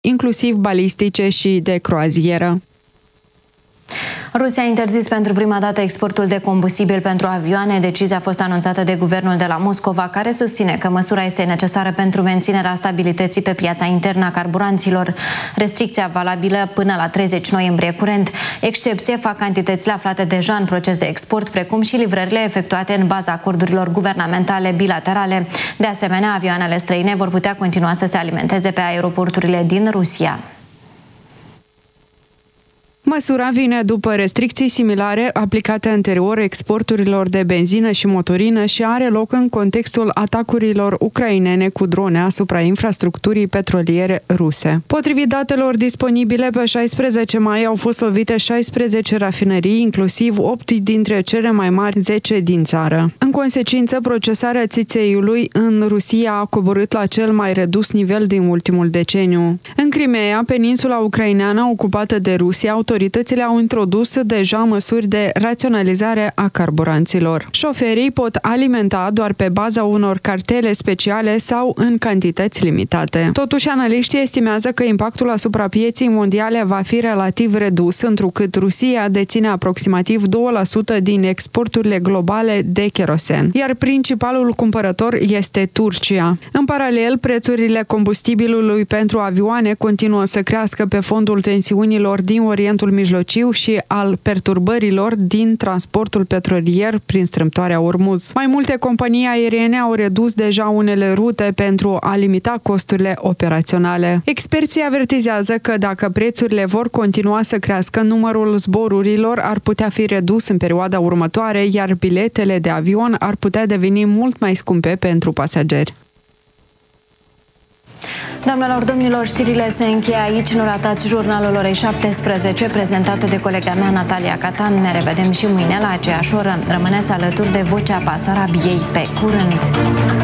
inclusiv balistice și de croazieră. Rusia a interzis pentru prima dată exportul de combustibil pentru avioane. Decizia a fost anunțată de guvernul de la Moscova, care susține că măsura este necesară pentru menținerea stabilității pe piața internă a carburanților. Restricția valabilă până la 30 noiembrie curent. Excepție fac cantitățile aflate deja în proces de export, precum și livrările efectuate în baza acordurilor guvernamentale bilaterale. De asemenea, avioanele străine vor putea continua să se alimenteze pe aeroporturile din Rusia. Măsura vine după restricții similare aplicate anterior exporturilor de benzină și motorină și are loc în contextul atacurilor ucrainene cu drone asupra infrastructurii petroliere ruse. Potrivit datelor disponibile, pe 16 mai au fost lovite 16 rafinării, inclusiv 8 dintre cele mai mari 10 din țară. În consecință, procesarea țițeiului în Rusia a coborât la cel mai redus nivel din ultimul deceniu. În Crimea, peninsula ucraineană ocupată de Rusia, autoritățile au introdus deja măsuri de raționalizare a carburanților. Șoferii pot alimenta doar pe baza unor cartele speciale sau în cantități limitate. Totuși, analiștii estimează că impactul asupra pieței mondiale va fi relativ redus, întrucât Rusia deține aproximativ 2% din exporturile globale de kerosen, iar principalul cumpărător este Turcia. În paralel, prețurile combustibilului pentru avioane continuă să crească pe fondul tensiunilor din Orientul Mijlociu și al perturbărilor din transportul petrolier prin strâmtoarea Ormuz. Mai multe companii aeriene au redus deja unele rute pentru a limita costurile operaționale. Experții avertizează că dacă prețurile vor continua să crească, numărul zborurilor ar putea fi redus în perioada următoare, iar biletele de avion ar putea deveni mult mai scumpe pentru pasageri. Doamnelor, domnilor, știrile se încheie aici. Nu ratați jurnalul orei 17, prezentat de colega mea, Natalia Catan. Ne revedem și mâine la aceeași oră. Rămâneți alături de Vocea Basarabiei. Pe curând!